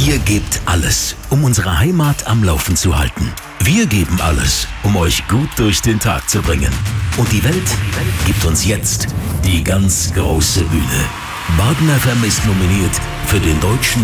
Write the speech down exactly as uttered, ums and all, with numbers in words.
Ihr gebt alles, um unsere Heimat am Laufen zu halten. Wir geben alles, um euch gut durch den Tag zu bringen. Und die Welt gibt uns jetzt die ganz große Bühne. Barden F M ist nominiert für den Deutschen